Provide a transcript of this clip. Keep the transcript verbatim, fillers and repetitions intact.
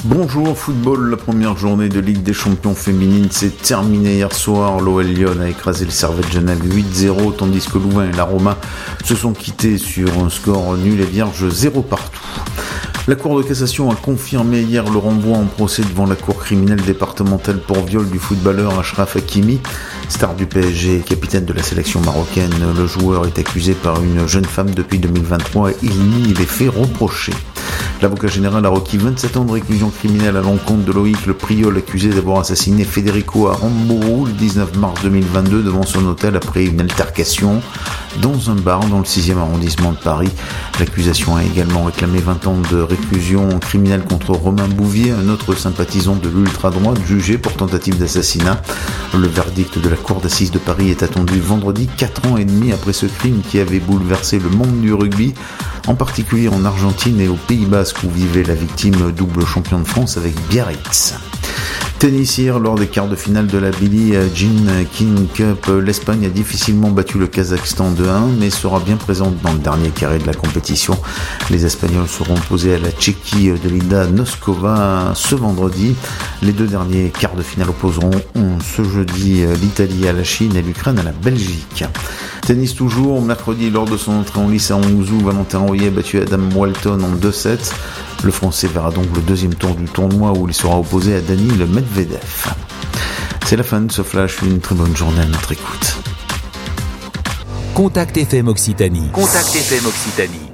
Bonjour football, la première journée de Ligue des Champions féminine s'est terminée hier soir. L'O L Lyon a écrasé le Servette Genève huit zéro, tandis que Louvain et la Roma se sont quittés sur un score nul et vierge zéro partout. La Cour de cassation a confirmé hier le renvoi en procès devant la Cour criminelle départementale pour viol du footballeur Achraf Hakimi, star du P S G et capitaine de la sélection marocaine. Le joueur est accusé par une jeune femme depuis deux mille vingt-trois et il nie les faits reprochés. L'avocat général a requis vingt-sept ans de réclusion criminelle à l'encontre de Loïc Le Priol, accusé d'avoir assassiné Federico Aramburu le dix-neuf mars deux mille vingt-deux devant son hôtel après une altercation dans un bar dans le sixième arrondissement de Paris. L'accusation a également réclamé vingt ans de réclusion criminelle contre Romain Bouvier, un autre sympathisant de l'ultra-droite jugé pour tentative d'assassinat. Le verdict de la Cour d'assises de Paris est attendu vendredi, quatre ans et demi après ce crime qui avait bouleversé le monde du rugby, en particulier en Argentine et au Pays Basque où vivait la victime, double champion de France avec Biarritz. Tennis hier, lors des quarts de finale de la Billie Jean King Cup, l'Espagne a difficilement battu le Kazakhstan deux un, mais sera bien présente dans le dernier carré de la compétition. Les Espagnols seront opposés à la Tchéquie de Linda Noskova ce vendredi. Les deux derniers quarts de finale opposeront ce jeudi l'Italie à la Chine et l'Ukraine à la Belgique. Tennis toujours, mercredi lors de son entrée en lice à Hangzhou, Valentin Royer a battu Adam Walton en deux sept. Le Français verra donc le deuxième tour du tournoi où il sera opposé à Daniil Medvedev. C'est la fin de ce flash, une très bonne journée à notre écoute. Contact F M Occitanie. Contact F M Occitanie.